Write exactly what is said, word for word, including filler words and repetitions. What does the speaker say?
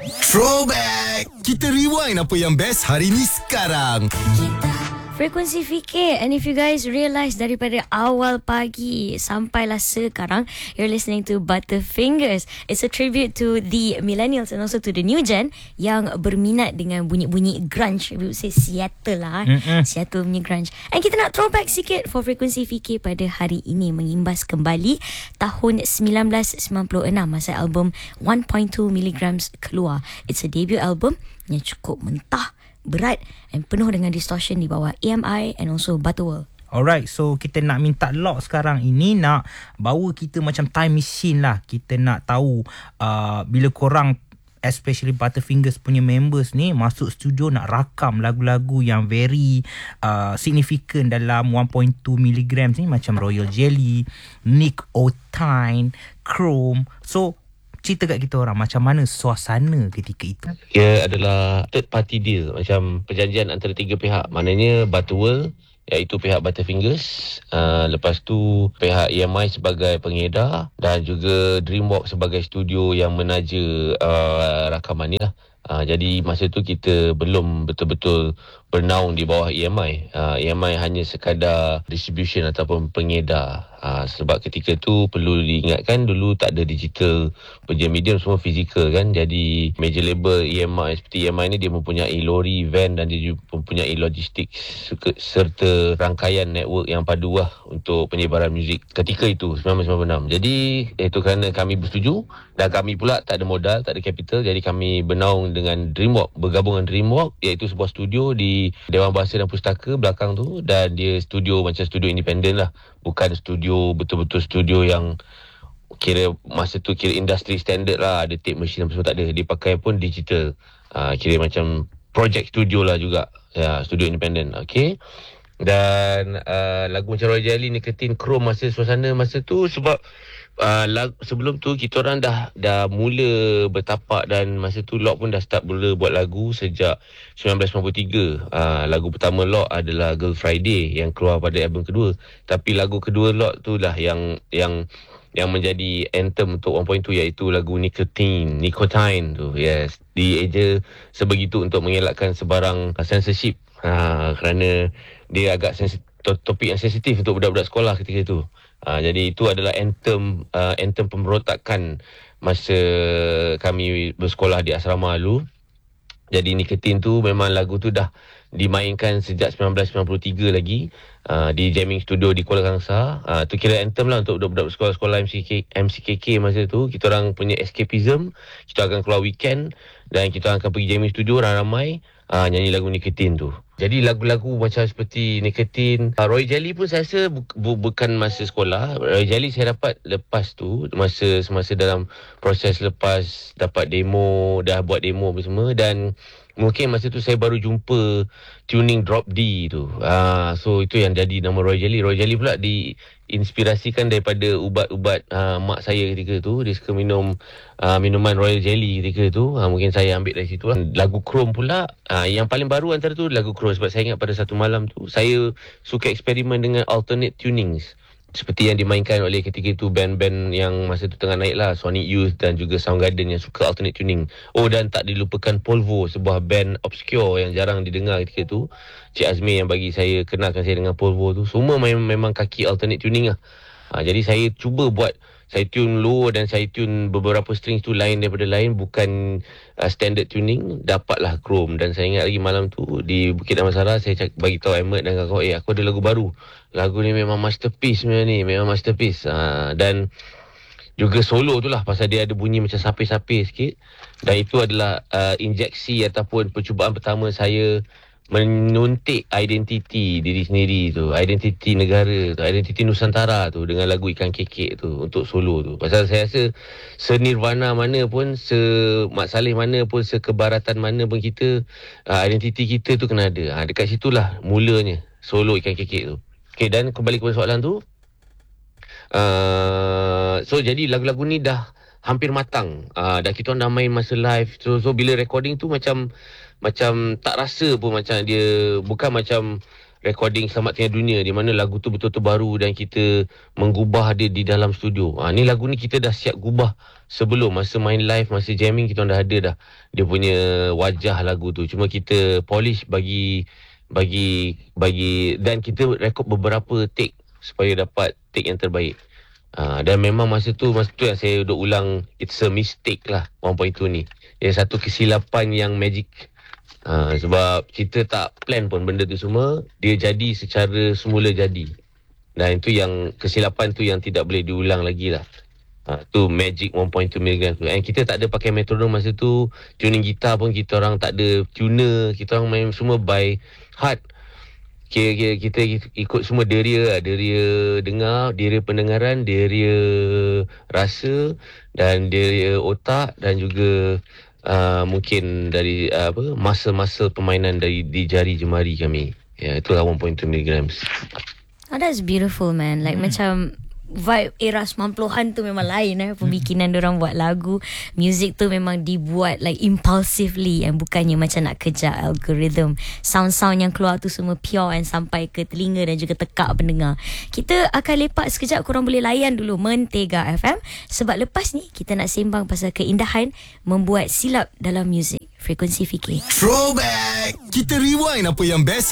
Throwback! Kita rewind apa yang best hari ni sekarang. Frekuensi Fikir. And if you guys realise daripada awal pagi sampailah sekarang, you're listening to Butterfingers. It's a tribute to the millennials and also to the new gen yang berminat dengan bunyi-bunyi grunge. We would say Seattle lah. Mm-hmm. Seattle punya grunge. And kita nak throwback sikit for Frekuensi Fikir pada hari ini, mengimbas kembali tahun sembilan belas sembilan puluh enam masa album one point two milligrams keluar. It's a debut album yang cukup mentah, berat dan penuh dengan distortion di bawah E M I and also Butterworld. Alright, so kita nak minta Lock sekarang ini nak bawa kita macam time machine lah. Kita nak tahu uh, bila korang, especially Butterfingers punya members ni, masuk studio nak rakam lagu-lagu yang very uh, significant dalam one point two milligrams ni, macam Royal Jelly, Nick O'Tine, Chrome. So cerita kat kita orang macam mana suasana ketika itu. Ia adalah third party deal, macam perjanjian antara tiga pihak. Maknanya Butterworld, iaitu pihak Butterfingers, uh, lepas tu pihak E M I sebagai pengedar dan juga Dreamwalk sebagai studio yang menaja uh, rakaman ni lah. Uh, jadi masa tu kita belum betul-betul bernaung di bawah E M I. Uh, E M I hanya sekadar distribution ataupun pengedar. Uh, sebab ketika tu perlu diingatkan dulu tak ada digital, penjual medium semua fizikal kan. Jadi major label E M I seperti E M I ni dia mempunyai lori, van dan dia juga mempunyai logistik serta rangkaian network yang padu lah untuk penyebaran muzik ketika itu sembilan belas sembilan puluh enam. Jadi itu kerana kami bersetuju dan kami pula tak ada modal, tak ada capital, jadi kami bernaung dengan Dreamwalk, bergabung dengan Dreamwalk, iaitu sebuah studio di Dewan Bahasa dan Pustaka belakang tu, dan dia studio macam studio independen lah, bukan studio betul-betul studio yang kira masa tu kira industri standard lah, ada tape machine apa semua, tak ada. Dia pakai pun digital, uh, kira macam project studio lah juga, ya, studio independen. Okay. Dan uh, lagu macam Royal Jelly, Nicotine, Chrome, masa suasana masa tu sebab Uh, lag, sebelum tu kita orang dah dah mula bertapak, dan masa tu Lock pun dah start mula buat lagu sejak sembilan belas sembilan puluh tiga. Uh, lagu pertama Lock adalah Girl Friday yang keluar pada album kedua. Tapi lagu kedua Lock tu lah yang yang yang menjadi anthem untuk one point two, iaitu lagu Nicotine, Nicotine tu. Yes, dieja sebegitu untuk mengelakkan sebarang censorship. Uh, kerana dia agak sensitif, topik yang sensitif untuk budak-budak sekolah ketika itu. Uh, jadi itu adalah anthem uh, anthem pemberontakan masa kami bersekolah di asrama dulu. Jadi Nicotine tu memang lagu tu dah dimainkan sejak sembilan belas sembilan puluh tiga lagi uh, di jamming studio di Kuala Kangsar. Uh, tu kira anthem lah untuk budak-budak sekolah-sekolah M C K, M C K K masa tu. Kita orang punya escapism, kita akan keluar weekend dan kita akan pergi jamming studio ramai-ramai uh, nyanyi lagu Nicotine tu. Jadi lagu-lagu macam seperti Nicotine, uh, Royal Jelly pun saya rasa bu- bu- bukan masa sekolah. Royal Jelly saya dapat lepas tu, masa semasa dalam proses lepas dapat demo, dah buat demo apa semua, dan mungkin masa tu saya baru jumpa tuning Drop D tu. Uh, so itu yang jadi nama Royal Jelly. Royal Jelly pula diinspirasikan daripada ubat-ubat uh, mak saya ketika tu. Dia suka minum uh, minuman Royal Jelly ketika tu. Uh, mungkin saya ambil dari situ lah. Lagu Chrome pula, uh, yang paling baru antara tu lagu Chrome, sebab saya ingat pada satu malam tu saya suka eksperimen dengan alternate tunings, seperti yang dimainkan oleh ketika itu band-band yang masa tu tengah naik lah, Sonic Youth dan juga Soundgarden yang suka alternate tuning. Oh, dan tak dilupakan Polvo, sebuah band obscure yang jarang didengar ketika itu. Cik Azmi yang bagi saya, kenalkan saya dengan Polvo tu. Semua memang, memang kaki alternate tuning lah. Ha, jadi saya cuba buat, saya tune low dan saya tune beberapa strings tu lain daripada lain, bukan uh, standard tuning. Dapatlah Chrome. Dan saya ingat lagi malam tu di Bukit Damansara, saya cak, bagi tahu Ahmad dan kawan, eh aku ada lagu baru. Lagu ni memang masterpiece sebenarnya ni, memang masterpiece. Uh, dan juga solo tu lah, pasal dia ada bunyi macam sapir-sapir sikit. Dan itu adalah uh, injeksi ataupun percubaan pertama saya menuntik identiti diri sendiri tu, identiti negara tu, identiti Nusantara tu dengan lagu Ikan Kekek tu untuk solo tu. Pasal saya rasa senirvana mana pun, se-Mat Saleh mana pun, sekebaratan mana pun kita, uh, identiti kita tu kena ada. Ha, dekat situlah mulanya solo Ikan Kekek tu. Okay, dan kembali kepada soalan tu. Uh, so jadi lagu-lagu ni dah hampir matang. Uh, dah kita orang dah main masa live. So, so bila recording tu macam macam tak rasa pun macam dia, bukan macam recording Selamat Tinggal Dunia, di mana lagu tu betul-betul baru dan kita menggubah dia di dalam studio. Ha, ni lagu ni kita dah siap gubah sebelum, masa main live, masa jamming kita dah ada dah dia punya wajah lagu tu. Cuma kita polish bagi bagi bagi dan kita rekod beberapa take supaya dapat take yang terbaik. Ha, dan memang masa tu masa tu yang saya duk ulang, it's a mistake lah one point two ni. Dia satu kesilapan yang magic. Ha, sebab kita tak plan pun benda tu semua, dia jadi secara semula jadi. Dan itu yang kesilapan tu yang tidak boleh diulang lagi lah. Ha, tu magic one point two miligram tu. And kita tak ada pakai metronome masa tu. Tuning gitar pun kita orang tak ada tuner. Kita orang main semua by heart. Kita, kita, kita ikut semua deria lah. Deria dengar, deria pendengaran, deria rasa dan deria otak dan juga Uh, mungkin dari uh, apa masa-masa permainan dari di jari jemari kami. Ya, yeah, itulah one point two miligram. Oh, that's beautiful, man. Like hmm. macam vibe era sembilan puluhan tu memang lain eh. Pembikinan hmm. diorang buat lagu, music tu memang dibuat like impulsively and bukannya macam nak kejar algorithm. Sound-sound yang keluar tu semua pure and sampai ke telinga dan juga tekak pendengar. Kita akan lepak sekejap, korang boleh layan dulu Mentega F M sebab lepas ni kita nak sembang pasal keindahan membuat silap dalam muzik. Frekuensi Fikir. Throwback. Kita rewind apa yang best